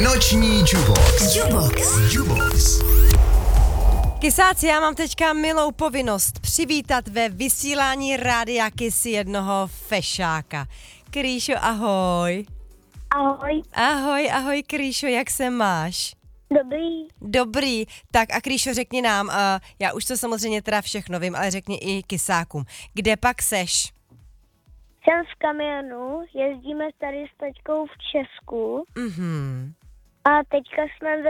Noční Jubox. Kysáci, já mám teďka milou povinnost přivítat ve vysílání Rádia Kiss jednoho fešáka. Krýšo, ahoj. Ahoj, Krýšo, jak se máš? Dobrý, tak a Krýšo, řekni nám, já už to samozřejmě teda všechno vím, ale řekni i Kysákům, kde pak seš? Jsem v kamionu, jezdíme tady s taťkou v Česku a teďka jsme